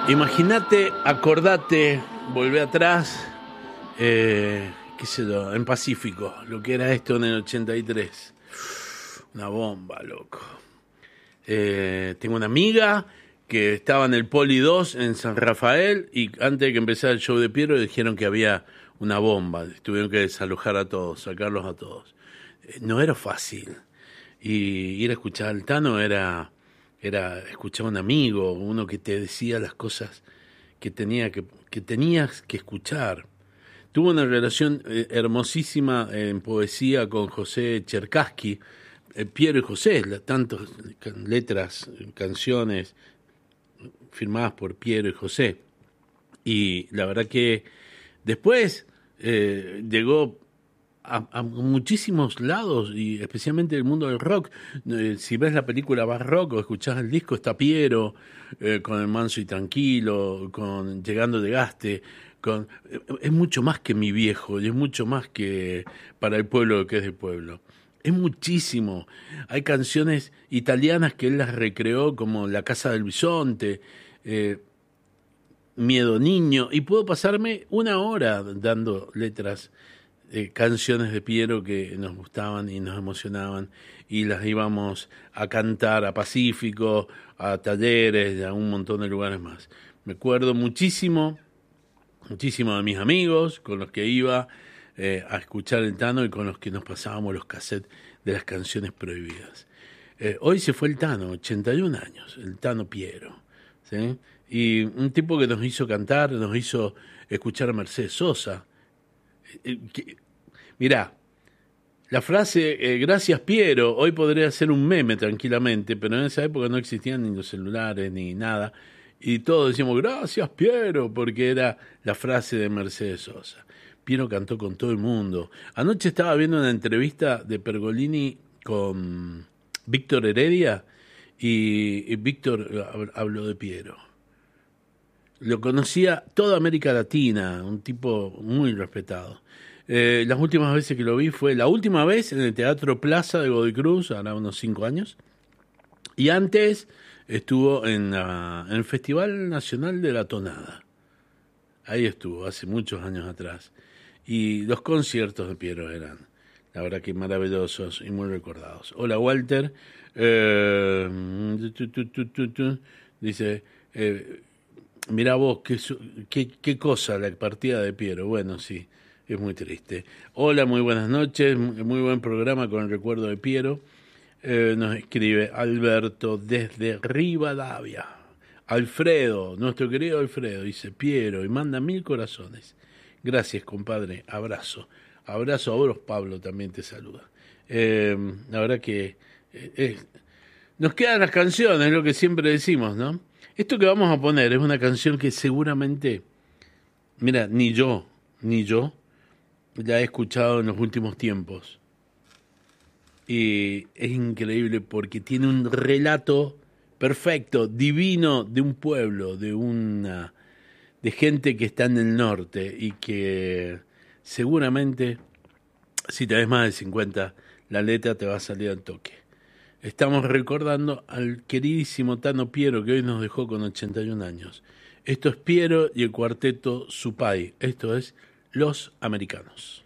Imagínate, acordate, volvé atrás, qué sé yo, en Pacífico, lo que era esto en el 83. Una bomba, loco. Tengo una amiga que estaba en el Poli 2 en San Rafael y antes de que empezara el show de Piero dijeron que había una bomba. Tuvieron que desalojar a todos, sacarlos a todos. No era fácil. Y ir a escuchar al Tano era escuchar a un amigo, uno que te decía las cosas que tenías que escuchar. Tuvo una relación hermosísima en poesía con José Cherkassky, Piero y José, tantas letras, canciones firmadas por Piero y José. Y la verdad que después llegó a muchísimos lados, y especialmente el mundo del rock. Si ves la película Barrock o escuchás el disco, está Piero con El Manso y Tranquilo, con Llegando de Gaste. Es mucho más que Mi Viejo, y es mucho más que Para el Pueblo que es del pueblo. Es muchísimo. Hay canciones italianas que él las recreó, como La Casa del Bisonte, Miedo Niño, y puedo pasarme una hora dando letras, canciones de Piero que nos gustaban y nos emocionaban, y las íbamos a cantar a Pacífico, a talleres, a un montón de lugares más. Me acuerdo muchísimo de mis amigos con los que iba a escuchar el Tano y con los que nos pasábamos los cassettes de las canciones prohibidas. Hoy se fue el Tano, 81 años, el Tano Piero, ¿sí? Y un tipo que nos hizo cantar, nos hizo escuchar a Mercedes Sosa. Mirá, la frase gracias Piero hoy podría ser un meme tranquilamente, pero en esa época no existían ni los celulares ni nada, y todos decíamos gracias Piero porque era la frase de Mercedes Sosa. Piero cantó con todo el mundo. Anoche estaba viendo una entrevista de Pergolini con Víctor Heredia, y Víctor habló de Piero. Lo conocía toda América Latina, un tipo muy respetado. Las últimas veces que lo vi fue la última vez en el Teatro Plaza de Godoy Cruz, ahora unos 5 años, y antes estuvo en el Festival Nacional de la Tonada. Ahí estuvo, hace muchos años atrás. Y los conciertos de Piero eran, la verdad que maravillosos y muy recordados. Hola Walter, dice, mirá vos, qué cosa la partida de Piero. Bueno, sí, es muy triste. Hola, muy buenas noches, muy buen programa con el recuerdo de Piero. Nos escribe Alberto desde Rivadavia. Alfredo, nuestro querido Alfredo, dice Piero y manda 1000 corazones. Gracias, compadre, abrazo. Abrazo a vos, Pablo también te saluda. La verdad que nos quedan las canciones, es lo que siempre decimos, ¿no? Esto que vamos a poner es una canción que seguramente, mira, ni yo la he escuchado en los últimos tiempos. Y es increíble porque tiene un relato perfecto, divino, de un pueblo, de gente que está en el norte y que seguramente, si te ves más de 50, la letra te va a salir al toque. Estamos recordando al queridísimo Tano Piero, que hoy nos dejó con 81 años. Esto es Piero y el cuarteto Supay. Esto es Los Americanos.